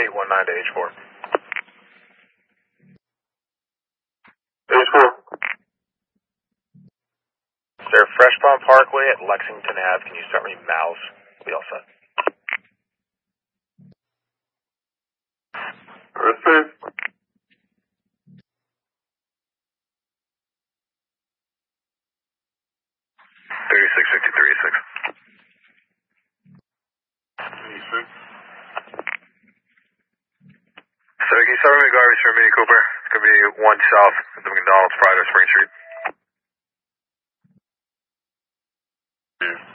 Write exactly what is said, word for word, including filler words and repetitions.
eight one nine to H four. H four. Sir, Fresh Pond Parkway at Lexington Ave. Can you start me mouse? We all set. Receive. thirty-six fifty-three, six. thirty-six. Sir, can you start me garbage for Mini Cooper? It's going to be one south of the McDonald's, Pride of Spring Street. Yeah.